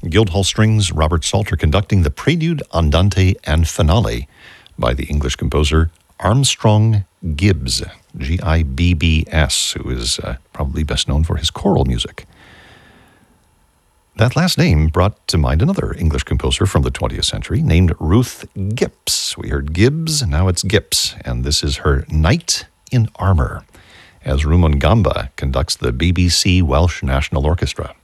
Guildhall Strings, Robert Salter conducting the Prelude, Andante, and Finale by the English composer Armstrong Gibbs, Gibbs, who is probably best known for his choral music. That last name brought to mind another English composer from the 20th century named Ruth Gipps. We heard Gibbs, now it's Gipps, and this is her Knight in Armour, as Rumon Gamba conducts the BBC Welsh National Orchestra.